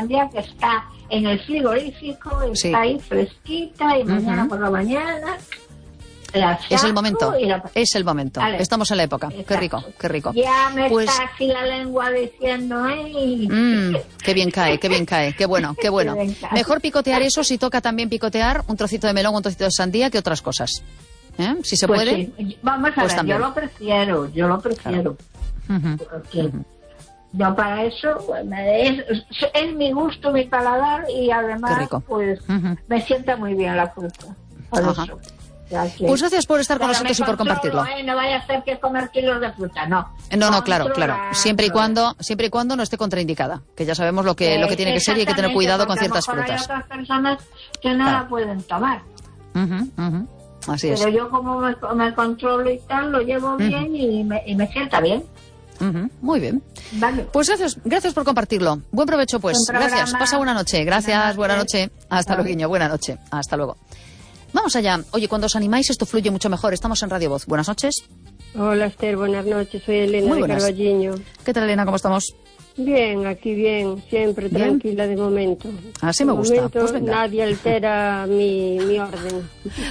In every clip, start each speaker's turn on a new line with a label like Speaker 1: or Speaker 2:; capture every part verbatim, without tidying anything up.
Speaker 1: sandía que está en el frigorífico, está
Speaker 2: Sí.
Speaker 1: ahí fresquita y mañana
Speaker 2: Ujú.
Speaker 1: por la mañana la
Speaker 2: Es el
Speaker 1: saco
Speaker 2: momento,
Speaker 1: y la-
Speaker 2: es el momento.
Speaker 1: Vale.
Speaker 2: Estamos en la época. Qué
Speaker 1: Exacto.
Speaker 2: rico, qué rico.
Speaker 1: Ya me
Speaker 2: Pues,
Speaker 1: está así la lengua diciendo, ¡ay!
Speaker 2: mmm, qué bien cae, qué bien cae, qué bueno, qué bueno.
Speaker 1: Qué bien cae.
Speaker 2: Mejor picotear eso si toca también picotear un trocito de melón, un trocito de sandía que otras cosas. ¿Eh? Si se
Speaker 1: Pues
Speaker 2: puede.
Speaker 1: sí. Vamos a
Speaker 2: pues
Speaker 1: ver,
Speaker 2: también.
Speaker 1: yo lo prefiero, yo lo prefiero.
Speaker 2: Ujú.
Speaker 1: Porque yo para eso, pues, me- es, es mi gusto, mi paladar y
Speaker 2: Qué
Speaker 1: además,
Speaker 2: rico.
Speaker 1: pues,
Speaker 2: Ujú.
Speaker 1: me sienta muy bien la fruta. Por
Speaker 2: Ajá.
Speaker 1: eso. O sea que-
Speaker 2: Pues gracias por estar con
Speaker 1: Pero
Speaker 2: nosotros
Speaker 1: me
Speaker 2: y por
Speaker 1: controlo,
Speaker 2: compartirlo.
Speaker 1: ¿eh? No vaya a ser que comer kilos de fruta, no.
Speaker 2: No, no, claro, claro.
Speaker 1: Controlando.
Speaker 2: Siempre y cuando, siempre y cuando no esté contraindicada, que ya sabemos lo que, lo que tiene que ser y hay que tener
Speaker 1: Exactamente,
Speaker 2: cuidado con
Speaker 1: porque a lo
Speaker 2: ciertas
Speaker 1: mejor
Speaker 2: frutas.
Speaker 1: Hay otras personas que no
Speaker 2: Claro.
Speaker 1: la pueden tomar.
Speaker 2: Ujú, ujú. Así es.
Speaker 1: Pero yo como me, me controlo y tal, lo llevo bien y, me, y me sienta bien.
Speaker 2: Ujú, muy bien.
Speaker 1: Vale.
Speaker 2: Pues gracias, gracias por compartirlo. Buen provecho, pues.
Speaker 1: Buen programa.
Speaker 2: Gracias. Pasa buena noche. Gracias, buena
Speaker 1: Buenas
Speaker 2: noche.
Speaker 1: noches.
Speaker 2: Hasta
Speaker 1: Vale.
Speaker 2: luego, Guiño. Buena noche. Hasta luego. Vamos allá. Oye, cuando os animáis esto fluye mucho mejor. Estamos en Radio Voz. Buenas noches.
Speaker 3: Hola Esther, buenas noches, soy Elena
Speaker 2: Muy
Speaker 3: de
Speaker 2: buenas.
Speaker 3: Carballiño.
Speaker 2: ¿Qué tal, Elena? ¿Cómo estamos?
Speaker 3: Bien, aquí bien, siempre
Speaker 2: Bien.
Speaker 3: tranquila de momento.
Speaker 2: Así me
Speaker 3: De
Speaker 2: gusta.
Speaker 3: momento,
Speaker 2: Pues venga.
Speaker 3: nadie altera mi, mi orden.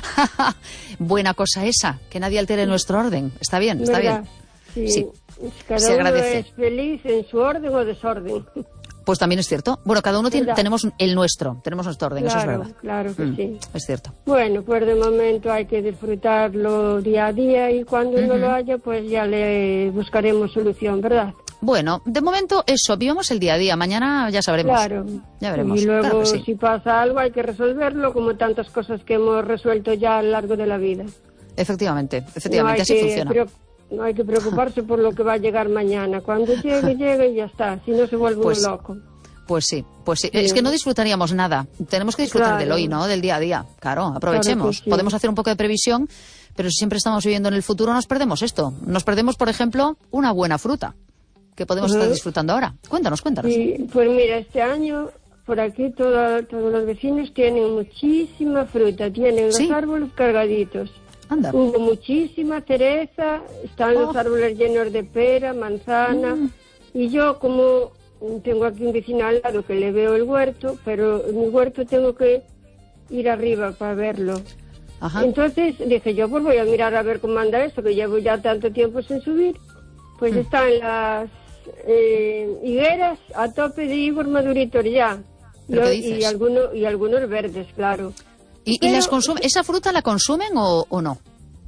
Speaker 2: Buena cosa esa, que nadie altere nuestro orden. Está bien, está
Speaker 3: ¿Verdad?
Speaker 2: bien.
Speaker 3: Sí.
Speaker 2: Sí.
Speaker 3: Cada
Speaker 2: Se
Speaker 3: uno
Speaker 2: agradece.
Speaker 3: es feliz en su orden o desorden.
Speaker 2: Pues también es cierto. Bueno, cada uno tiene,
Speaker 3: ¿Verdad?
Speaker 2: tenemos el nuestro, tenemos nuestro orden, eso es
Speaker 3: Claro,
Speaker 2: verdad.
Speaker 3: claro que
Speaker 2: Mm,
Speaker 3: sí.
Speaker 2: Es cierto.
Speaker 3: Bueno, pues de momento hay que disfrutarlo día a día y cuando no
Speaker 2: Ujú.
Speaker 3: lo haya, pues ya le buscaremos solución, ¿verdad?
Speaker 2: Bueno, de momento eso, vivamos el día a día. Mañana ya sabremos.
Speaker 3: Claro.
Speaker 2: Ya veremos.
Speaker 3: Y luego,
Speaker 2: Claro que sí.
Speaker 3: si pasa algo, hay que resolverlo, como tantas cosas que hemos resuelto ya a lo largo de la vida.
Speaker 2: Efectivamente,
Speaker 3: No
Speaker 2: efectivamente,
Speaker 3: hay
Speaker 2: así
Speaker 3: que
Speaker 2: funciona.
Speaker 3: preo- No hay que preocuparse por lo que va a llegar mañana. Cuando llegue, llegue y ya está. Si no, se vuelve
Speaker 2: Pues-
Speaker 3: uno loco.
Speaker 2: Pues sí, pues sí.
Speaker 3: Sí.
Speaker 2: Es que no disfrutaríamos nada. Tenemos que disfrutar
Speaker 3: Claro.
Speaker 2: del hoy, ¿no? Del día a día. Claro, aprovechemos.
Speaker 3: Claro que sí.
Speaker 2: Podemos hacer un poco de previsión, pero si siempre estamos viviendo en el futuro, nos perdemos esto. Nos perdemos, por ejemplo, una buena fruta que podemos estar
Speaker 3: Ujú.
Speaker 2: disfrutando ahora. Cuéntanos, cuéntanos.
Speaker 3: Y, pues mira, este año, por aquí, toda- todos los vecinos tienen muchísima fruta. Tienen
Speaker 2: ¿Sí?
Speaker 3: los árboles cargaditos.
Speaker 2: Anda.
Speaker 3: Hubo muchísima cereza, están
Speaker 2: Oh.
Speaker 3: los árboles llenos de pera, manzana.
Speaker 2: Mm.
Speaker 3: Y yo, como tengo aquí un vecino al lado que le veo el huerto, pero en mi huerto tengo que ir arriba para verlo.
Speaker 2: Ajá.
Speaker 3: Entonces dije yo, pues voy a mirar a ver cómo anda esto, que llevo ya tanto tiempo sin subir. Pues
Speaker 2: Mm.
Speaker 3: están las eh, higueras a tope de higos maduritos ya.
Speaker 2: ¿Pero
Speaker 3: Y-
Speaker 2: qué
Speaker 3: y,
Speaker 2: dices?
Speaker 3: algunos, y algunos verdes, claro.
Speaker 2: ¿Y, y
Speaker 3: pero-
Speaker 2: las consumen? ¿Esa fruta la consumen o, o no?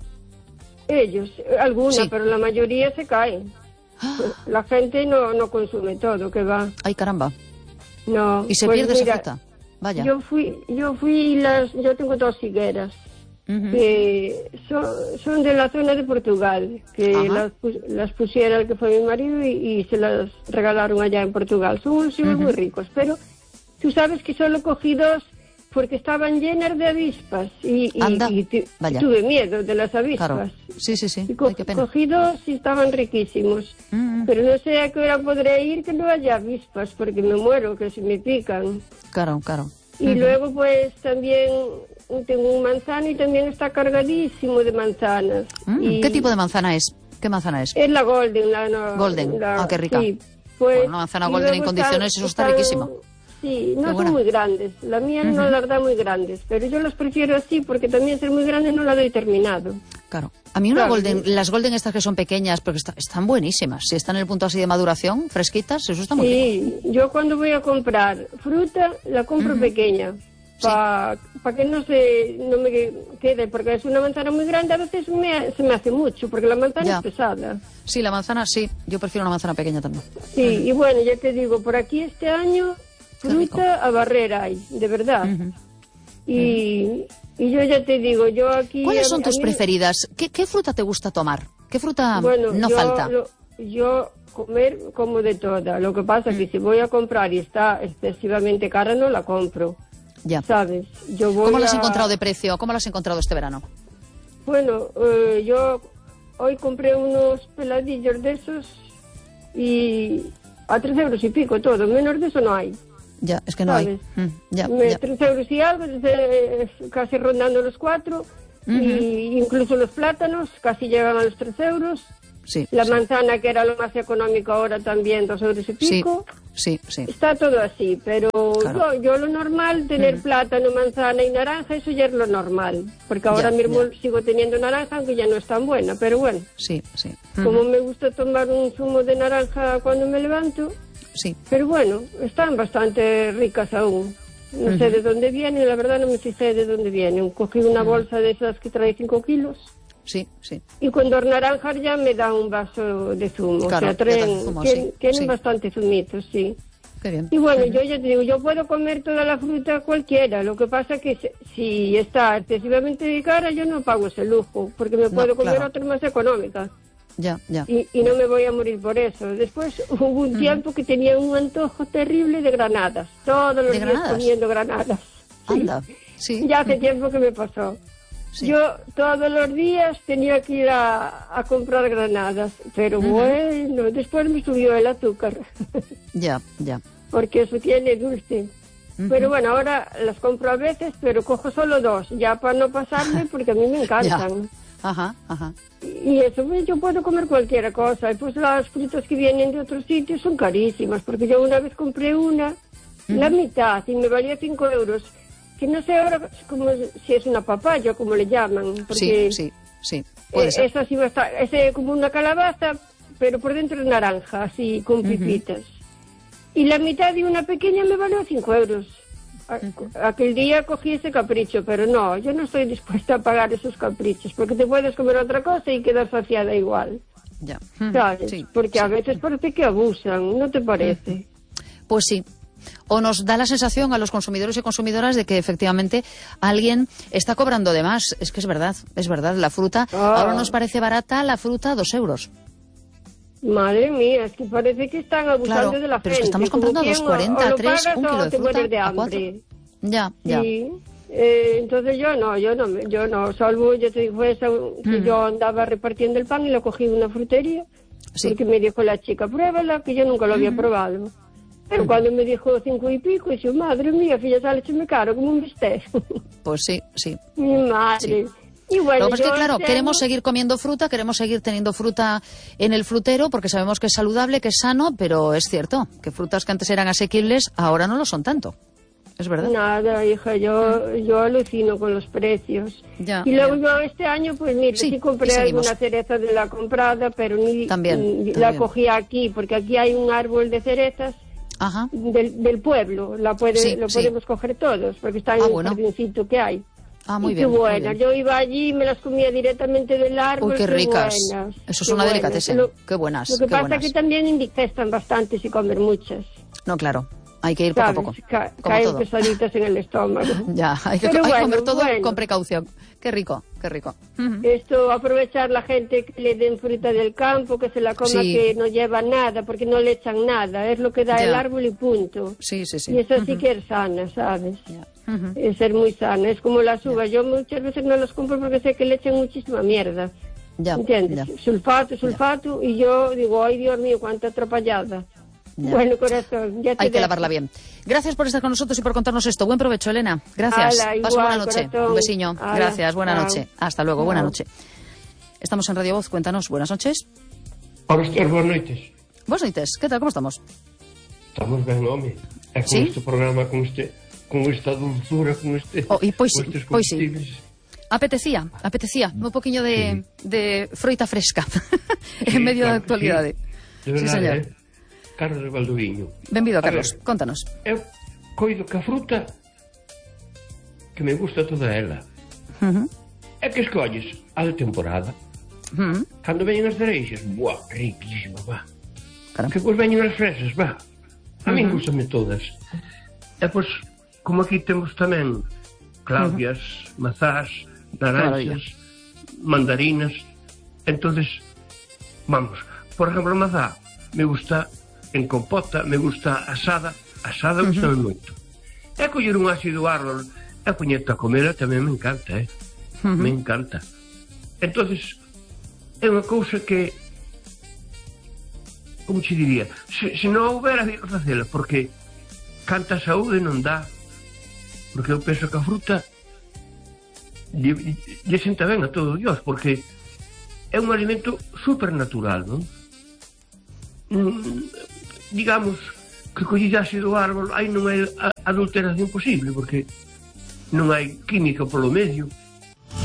Speaker 3: Ellos, eh, algunas,
Speaker 2: Sí.
Speaker 3: pero la mayoría se caen. La gente no, no consume todo, que va.
Speaker 2: Ay, caramba.
Speaker 3: No.
Speaker 2: ¿Y se
Speaker 3: Pues
Speaker 2: pierde
Speaker 3: mira,
Speaker 2: esa fruta? Vaya.
Speaker 3: Yo fui, yo fui y las, yo tengo dos higueras
Speaker 2: Ujú.
Speaker 3: que son, son de la zona de Portugal, que
Speaker 2: Ajá.
Speaker 3: las, pus- las pusiera el que fue mi marido y, y se las regalaron allá en Portugal. Son unos higos
Speaker 2: Ujú.
Speaker 3: muy ricos, pero tú sabes que solo cogí dos porque estaban llenas de avispas y, y,
Speaker 2: Anda,
Speaker 3: y tu-
Speaker 2: vaya.
Speaker 3: tuve miedo de las avispas.
Speaker 2: Claro. Sí, sí, sí.
Speaker 3: Y co-
Speaker 2: Ay, qué pena.
Speaker 3: cogí dos y estaban riquísimos.
Speaker 2: Mm,
Speaker 3: Pero no sé a qué hora podré ir que no haya avispas, porque me muero, que se me pican.
Speaker 2: Claro, claro.
Speaker 3: Y
Speaker 2: Ujú.
Speaker 3: luego pues también tengo un manzano y también está cargadísimo de manzanas.
Speaker 2: Mm,
Speaker 3: Y
Speaker 2: ¿Qué tipo de manzana es? ¿Qué manzana es?
Speaker 3: Es la golden. La, no-
Speaker 2: Golden.
Speaker 3: la-
Speaker 2: Ah, qué rica.
Speaker 3: Sí, pues,
Speaker 2: Bueno, una manzana
Speaker 3: y
Speaker 2: golden
Speaker 3: luego
Speaker 2: en condiciones, eso está
Speaker 3: están-
Speaker 2: riquísimo.
Speaker 3: Sí,
Speaker 2: Qué
Speaker 3: no
Speaker 2: buena.
Speaker 3: son muy grandes. La mía no
Speaker 2: Ujú.
Speaker 3: las da muy grandes, pero yo las prefiero así porque también ser muy grande no la doy terminado.
Speaker 2: Claro. A mí una
Speaker 3: Claro.
Speaker 2: golden, las golden estas que son pequeñas, porque está- están buenísimas. Si están en el punto así de maduración, fresquitas, eso está muy rico.
Speaker 3: Sí, yo cuando voy a comprar fruta la compro pequeña para que no se no me quede, porque es una manzana muy grande, a veces me, se me hace mucho, porque la manzana
Speaker 2: Ya.
Speaker 3: es pesada.
Speaker 2: Sí, la manzana sí. Yo prefiero una manzana pequeña también.
Speaker 3: Sí, y bueno, ya te digo, por aquí este año
Speaker 2: Qué rico.
Speaker 3: fruta a barrer hay, de verdad.
Speaker 2: Ujú.
Speaker 3: y, y yo ya te digo, yo aquí...
Speaker 2: ¿Cuáles
Speaker 3: a-
Speaker 2: son
Speaker 3: a
Speaker 2: tus
Speaker 3: mí-
Speaker 2: preferidas? ¿Qué, qué fruta te gusta tomar? ¿Qué fruta
Speaker 3: Bueno,
Speaker 2: no
Speaker 3: yo,
Speaker 2: falta?
Speaker 3: lo- yo comer como de toda. Lo que pasa es
Speaker 2: Mm.
Speaker 3: que si voy a comprar y está excesivamente cara, no la compro.
Speaker 2: Ya.
Speaker 3: ¿Sabes? Yo voy
Speaker 2: ¿Cómo las has
Speaker 3: a-
Speaker 2: encontrado de precio? ¿Cómo las has encontrado este verano?
Speaker 3: Bueno, eh, yo hoy compré unos peladillos de esos y a tres euros y pico todo. Menos de eso no hay.
Speaker 2: Ya, es que no hay.
Speaker 3: ¿Sabes?
Speaker 2: Mm, ya,
Speaker 3: Me-
Speaker 2: ya.
Speaker 3: Tres euros y algo, desde- casi rondando los cuatro.
Speaker 2: Ujú.
Speaker 3: Y incluso los plátanos casi llegan a los tres euros.
Speaker 2: sí.
Speaker 3: La
Speaker 2: sí.
Speaker 3: manzana, que era lo más económico, ahora también dos euros y pico.
Speaker 2: Sí, sí, sí.
Speaker 3: Está todo así, pero
Speaker 2: Claro.
Speaker 3: yo, yo lo normal, tener
Speaker 2: Mm.
Speaker 3: plátano, manzana y naranja, eso ya es lo normal. Porque ahora
Speaker 2: Ya,
Speaker 3: mismo
Speaker 2: ya.
Speaker 3: sigo teniendo naranja, aunque ya no es tan buena, pero bueno.
Speaker 2: Sí, sí.
Speaker 3: Como
Speaker 2: Ujú.
Speaker 3: me gusta tomar un zumo de naranja cuando me levanto,
Speaker 2: Sí.
Speaker 3: pero bueno, están bastante ricas aún. No sé de dónde vienen, la verdad no me fijé de dónde vienen. Cogí una bolsa de esas que trae cinco kilos
Speaker 2: Sí, sí.
Speaker 3: y cuando las naranjas ya me da un vaso de zumo.
Speaker 2: Claro,
Speaker 3: o sea,
Speaker 2: ya te
Speaker 3: traen,
Speaker 2: hace zumo,
Speaker 3: tienen,
Speaker 2: sí,
Speaker 3: tienen
Speaker 2: sí.
Speaker 3: bastante zumitos, sí.
Speaker 2: Qué bien.
Speaker 3: Y bueno, yo ya te digo, yo puedo comer toda la fruta cualquiera. Lo que pasa que se- si está excesivamente cara, yo no pago ese lujo, porque me
Speaker 2: No,
Speaker 3: puedo comer
Speaker 2: claro.
Speaker 3: otras más económicas.
Speaker 2: Ya, ya.
Speaker 3: Y, y no me voy a morir por eso. Después hubo un tiempo que tenía un antojo terrible de granadas. Todos los
Speaker 2: ¿De
Speaker 3: días
Speaker 2: granadas?
Speaker 3: comiendo granadas. Sí.
Speaker 2: Anda. Sí.
Speaker 3: Ya hace tiempo que me pasó.
Speaker 2: Sí.
Speaker 3: Yo todos los días tenía que ir a, a comprar granadas. Pero bueno, después me subió el azúcar.
Speaker 2: Ya, ya.
Speaker 3: Porque eso tiene dulce.
Speaker 2: Ujú.
Speaker 3: Pero bueno, ahora las compro a veces, pero cojo solo dos, ya para no pasarme, porque a mí me encantan.
Speaker 2: Ajá, ajá.
Speaker 3: Y eso, pues, yo puedo comer cualquier cosa. Y pues las frutas que vienen de otros sitios son carísimas, porque yo una vez compré una, la mitad, y me valía cinco euros. Que no sé ahora como, si es una papaya o como le llaman. Porque
Speaker 2: Sí, sí, sí. Puede
Speaker 3: eh,
Speaker 2: ser.
Speaker 3: esa sí va a estar, es como una calabaza, pero por dentro es naranja, así, con pipitas. Y la mitad de una pequeña me valió cinco euros. A- Aquel día cogí ese capricho, pero no, yo no estoy dispuesta a pagar esos caprichos, porque te puedes comer otra cosa y quedar saciada igual,
Speaker 2: Ya.
Speaker 3: ¿sabes?
Speaker 2: Sí,
Speaker 3: porque a
Speaker 2: sí.
Speaker 3: veces parece que abusan, ¿no te parece?
Speaker 2: Pues sí. O nos da la sensación a los consumidores y consumidoras de que efectivamente alguien está cobrando de más. Es que es verdad, es verdad. La fruta,
Speaker 3: Ah.
Speaker 2: ahora nos parece barata la fruta, dos euros.
Speaker 3: Madre mía, es que parece que están abusando
Speaker 2: Claro,
Speaker 3: de la
Speaker 2: pero es
Speaker 3: gente.
Speaker 2: que estamos
Speaker 3: como
Speaker 2: comprando a
Speaker 3: quien
Speaker 2: dos cuarenta,
Speaker 3: o- o lo
Speaker 2: tres,
Speaker 3: pagas
Speaker 2: un
Speaker 3: o
Speaker 2: kilo de
Speaker 3: te
Speaker 2: fruta
Speaker 3: mueres de
Speaker 2: a cuatro.
Speaker 3: hambre.
Speaker 2: Ya, ya.
Speaker 3: Sí, eh, entonces yo no, yo no, me- yo no, salvo, yo te digo eso, que yo andaba repartiendo el pan y lo cogí de una frutería,
Speaker 2: Sí.
Speaker 3: porque me dijo la chica, pruébala, que yo nunca lo había probado. Pero cuando me dijo cinco y pico, dije, madre mía, que ya sale me caro, como un bistec.
Speaker 2: Pues sí, sí.
Speaker 3: Mi madre. Y bueno,
Speaker 2: Lo que pasa es
Speaker 3: yo
Speaker 2: que, claro,
Speaker 3: este
Speaker 2: queremos
Speaker 3: año-
Speaker 2: seguir comiendo fruta, queremos seguir teniendo fruta en el frutero porque sabemos que es saludable, que es sano, pero es cierto que frutas que antes eran asequibles ahora no lo son tanto. Es verdad.
Speaker 3: Nada, hija, yo, yo alucino con los precios.
Speaker 2: Ya,
Speaker 3: y luego
Speaker 2: ya.
Speaker 3: yo este año, pues mira,
Speaker 2: Sí,
Speaker 3: sí,
Speaker 2: y
Speaker 3: compré
Speaker 2: seguimos.
Speaker 3: alguna cereza de la comprada, pero ni,
Speaker 2: También,
Speaker 3: ni- la
Speaker 2: también.
Speaker 3: cogí aquí, porque aquí hay un árbol de cerezas
Speaker 2: Ajá.
Speaker 3: del, del pueblo, la puede,
Speaker 2: Sí,
Speaker 3: lo
Speaker 2: sí.
Speaker 3: podemos coger todos, porque está en
Speaker 2: Ah,
Speaker 3: un
Speaker 2: bueno.
Speaker 3: jardincito que hay.
Speaker 2: Ah, muy
Speaker 3: y
Speaker 2: bien.
Speaker 3: qué
Speaker 2: muy
Speaker 3: buenas,
Speaker 2: bien.
Speaker 3: yo iba allí y me las comía directamente del árbol.
Speaker 2: Uy, qué ricas.
Speaker 3: buenas,
Speaker 2: Eso es
Speaker 3: qué
Speaker 2: una
Speaker 3: buenas.
Speaker 2: delicatessen.
Speaker 3: Lo,
Speaker 2: Qué buenas,
Speaker 3: Lo que
Speaker 2: qué
Speaker 3: pasa
Speaker 2: buenas.
Speaker 3: es que también indigestan bastante si comer muchas.
Speaker 2: No, claro. Hay que ir poco a
Speaker 3: ¿Sabes?
Speaker 2: poco.
Speaker 3: Ca-
Speaker 2: Como
Speaker 3: caen
Speaker 2: todo.
Speaker 3: pesaditas en el estómago.
Speaker 2: Ya, hay que,
Speaker 3: Pero
Speaker 2: hay que
Speaker 3: bueno,
Speaker 2: comer todo
Speaker 3: bueno.
Speaker 2: con precaución. Qué rico, qué rico. Ujú.
Speaker 3: Esto, aprovechar la gente que le den fruta del campo, que se la coma,
Speaker 2: Sí.
Speaker 3: que no lleva nada, porque no le echan nada, es lo que da
Speaker 2: Ya.
Speaker 3: el árbol y punto.
Speaker 2: Sí, sí, sí.
Speaker 3: Y eso sí que es sana, ¿sabes?
Speaker 2: Ya. Ujú.
Speaker 3: Es ser muy sana, es como las uvas. Yo muchas veces no las compro porque sé que le echan muchísima mierda.
Speaker 2: Ya,
Speaker 3: ¿Entiendes?
Speaker 2: ya.
Speaker 3: Sulfato, sulfato, y yo digo, ay Dios mío, cuánta atrapallada.
Speaker 2: Ya.
Speaker 3: Bueno, corazón, ya te
Speaker 2: Hay que
Speaker 3: dejo.
Speaker 2: lavarla bien. Gracias por estar con nosotros y por contarnos esto. Buen provecho, Elena. Gracias.
Speaker 3: Ala,
Speaker 2: Pasa
Speaker 3: igual,
Speaker 2: buena noche.
Speaker 3: corazón.
Speaker 2: Un besiño.
Speaker 3: Ala,
Speaker 2: Gracias. Buena
Speaker 3: chao.
Speaker 2: noche. Hasta luego. Buena
Speaker 3: Chao.
Speaker 2: noche. Estamos en Radio Voz. Cuéntanos. Buenas noches.
Speaker 4: Ora, Esther, boas noites.
Speaker 2: Buenas noites. ¿Qué tal? ¿Cómo estamos?
Speaker 4: Estamos ben, home. E con
Speaker 2: Sí?
Speaker 4: este programa, con este con esta dulzura, con este
Speaker 2: Oh, e pois
Speaker 4: con
Speaker 2: sí,
Speaker 4: estes
Speaker 2: pois sí.
Speaker 4: comestibles.
Speaker 2: Apetecía, apetecía. Un poquinho de, de froita fresca en medio da
Speaker 4: claro que
Speaker 2: actualidade.
Speaker 4: sí. De
Speaker 2: Sí,
Speaker 4: verdade,
Speaker 2: señor.
Speaker 4: eh? Carlos Valdoviño.
Speaker 2: Benvido,
Speaker 4: A
Speaker 2: Carlos.
Speaker 4: ver.
Speaker 2: Contanos.
Speaker 4: Eu coido que a fruta que me gusta toda ela.
Speaker 2: Ujú.
Speaker 4: É que escolles a de temporada.
Speaker 2: Ujú.
Speaker 4: Cando veñen as cereixas, buah, riquísima, va.
Speaker 2: Caramba.
Speaker 4: Que pois veñen as fresas, va. A min gustame todas. E pois, como aquí temos tamén claudias, mazás, naranxas, mandarinas, entonces, vamos, por exemplo, a mazá me gusta en compota, me gusta asada, asada gustame moito. E coller un ácido árbol e poñerte a comer tamén me encanta, eh? Me encanta. Entonces, é unha cousa que, como che diría, se, se non houbera que facela, porque canta saúde non dá, porque eu penso que a fruta lle, lle senta ben a todo Dios, porque é un alimento supernatural, non? Mm, digamos que collidase do árbol aí non hai adulteración posible, porque non hai química polo medio,